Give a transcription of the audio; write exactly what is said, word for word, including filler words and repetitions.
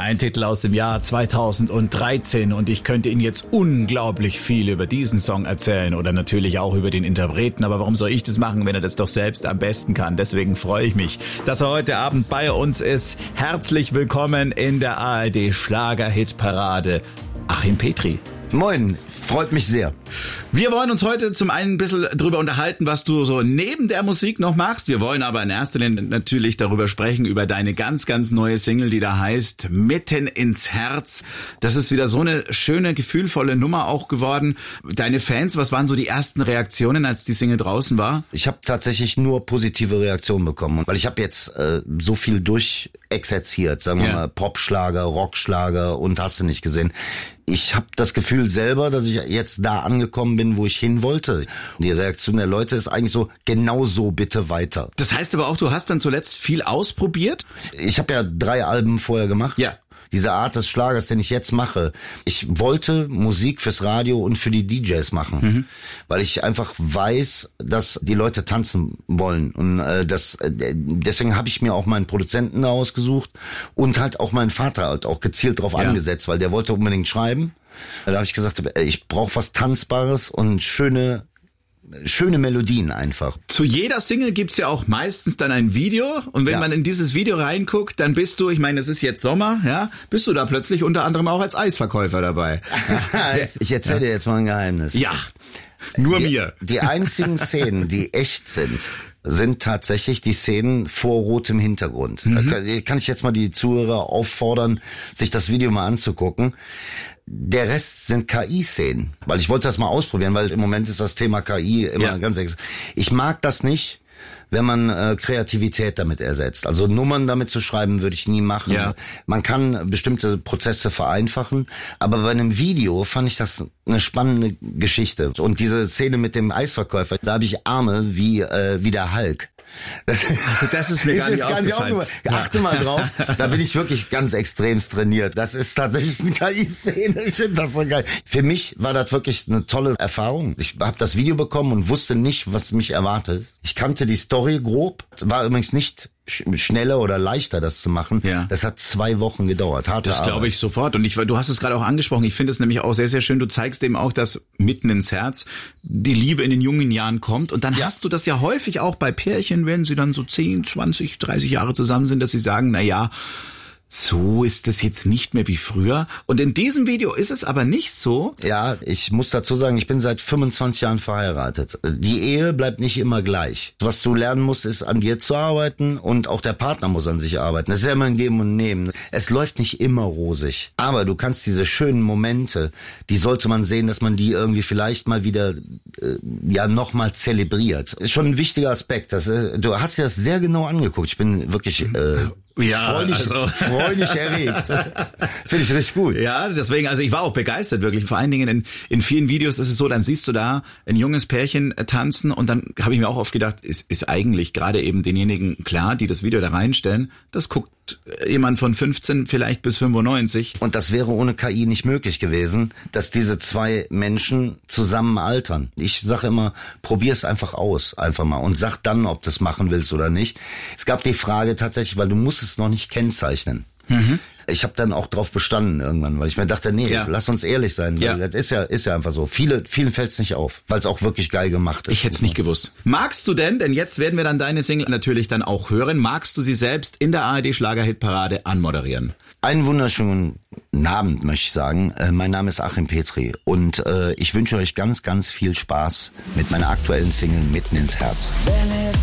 Ein Titel aus dem Jahr zweitausenddreizehn und ich könnte Ihnen jetzt unglaublich viel über diesen Song erzählen oder natürlich auch über den Interpreten, aber warum soll ich das machen, wenn er das doch selbst am besten kann? Deswegen freue ich mich, dass er heute Abend bei uns ist. Herzlich willkommen in der A R D Schlager-Hitparade, Achim Petri. Moin, freut mich sehr. Wir wollen uns heute zum einen ein bisschen drüber unterhalten, was du so neben der Musik noch machst. Wir wollen aber in erster Linie natürlich darüber sprechen, über deine ganz, ganz neue Single, die da heißt Mitten ins Herz. Das ist wieder so eine schöne, gefühlvolle Nummer auch geworden. Deine Fans, was waren so die ersten Reaktionen, als die Single draußen war? Ich habe tatsächlich nur positive Reaktionen bekommen, weil ich habe jetzt äh, so viel durchexerziert, sagen wir ja. mal Popschlager, Rockschlager und hast du nicht gesehen. Ich habe das Gefühl selber, dass ich jetzt da angekommen bin, wo ich hin wollte. Die Reaktion der Leute ist eigentlich so, genau so bitte weiter. Das heißt aber auch, du hast dann zuletzt viel ausprobiert? Ich habe ja drei Alben vorher gemacht. Ja. Diese Art des Schlagers, den ich jetzt mache. Ich wollte Musik fürs Radio und für die D Js machen, mhm. weil ich einfach weiß, dass die Leute tanzen wollen. Und äh, das, äh, deswegen habe ich mir auch meinen Produzenten da ausgesucht und halt auch meinen Vater halt auch gezielt drauf ja. angesetzt, weil der wollte unbedingt schreiben. Da habe ich gesagt, ich brauche was Tanzbares und schöne schöne Melodien einfach. Zu jeder Single gibt's ja auch meistens dann ein Video und wenn ja. man in dieses Video reinguckt, dann bist du, ich meine, es ist jetzt Sommer, ja, bist du da plötzlich unter anderem auch als Eisverkäufer dabei. Ich erzähle dir jetzt mal ein Geheimnis. Ja, nur die, mir. Die einzigen Szenen, die echt sind, sind tatsächlich die Szenen vor rotem Hintergrund. Mhm. Da kann, kann ich jetzt mal die Zuhörer auffordern, sich das Video mal anzugucken. Der Rest sind K I-Szenen, weil ich wollte das mal ausprobieren, weil im Moment ist das Thema K I immer ja. ganz ex. Ich mag das nicht, wenn man äh, Kreativität damit ersetzt. Also Nummern damit zu schreiben, würde ich nie machen. Ja. Man kann bestimmte Prozesse vereinfachen, aber bei einem Video fand ich das eine spannende Geschichte. Und diese Szene mit dem Eisverkäufer, da habe ich Arme wie äh, wie der Hulk. Das, also das ist mir gar nicht aufgefallen. Nicht Achte mal drauf, da bin ich wirklich ganz extremst trainiert. Das ist tatsächlich eine K I-Szene. Ich finde das so geil. Für mich war das wirklich eine tolle Erfahrung. Ich habe das Video bekommen und wusste nicht, was mich erwartet. Ich kannte die Story grob. War übrigens nicht schneller oder leichter, das zu machen. Ja. Das hat zwei Wochen gedauert. Harte das glaube ich sofort. Und ich, du hast es gerade auch angesprochen. Ich finde es nämlich auch sehr, sehr schön. Du zeigst eben auch, dass mitten ins Herz die Liebe in den jungen Jahren kommt. Und dann ja. hast du das ja häufig auch bei Pärchen, wenn sie dann so zehn, zwanzig, dreißig Jahre zusammen sind, dass sie sagen, na ja, so ist es jetzt nicht mehr wie früher. Und in diesem Video ist es aber nicht so. Ja, ich muss dazu sagen, ich bin seit fünfundzwanzig Jahren verheiratet. Die Ehe bleibt nicht immer gleich. Was du lernen musst, ist an dir zu arbeiten und auch der Partner muss an sich arbeiten. Das ist ja immer ein Geben und Nehmen. Es läuft nicht immer rosig. Aber du kannst diese schönen Momente, die sollte man sehen, dass man die irgendwie vielleicht mal wieder äh, ja nochmal zelebriert. Ist schon ein wichtiger Aspekt. Das, äh, du hast ja das sehr genau angeguckt. Ich bin wirklich... Äh, Ja, freulich, also. freulich erregt. Finde ich richtig gut. Ja, deswegen, also ich war auch begeistert wirklich. Vor allen Dingen in, in vielen Videos ist es so, dann siehst du da ein junges Pärchen tanzen und dann habe ich mir auch oft gedacht, ist, ist eigentlich gerade eben denjenigen klar, die das Video da reinstellen, das guckt jemand von fünfzehn vielleicht bis fünfundneunzig. Und das wäre ohne K I nicht möglich gewesen, dass diese zwei Menschen zusammen altern. Ich sage immer, probier's einfach aus, einfach mal und sag dann, ob du es machen willst oder nicht. Es gab die Frage tatsächlich, weil du musst es noch nicht kennzeichnen. Mhm. Ich habe dann auch drauf bestanden irgendwann, weil ich mir dachte, nee, ja. lass uns ehrlich sein. Ja. Das ist ja ist ja einfach so. Viele, vielen fällt's nicht auf, weil es auch wirklich geil gemacht ist. Ich hätte es nicht gewusst. Magst du denn, denn jetzt werden wir dann deine Single natürlich dann auch hören, magst du sie selbst in der A R D Schlager-Hitparade anmoderieren? Einen wunderschönen Abend, möchte ich sagen. Äh, mein Name ist Achim Petri und äh, ich wünsche euch ganz, ganz viel Spaß mit meiner aktuellen Single Mitten ins Herz.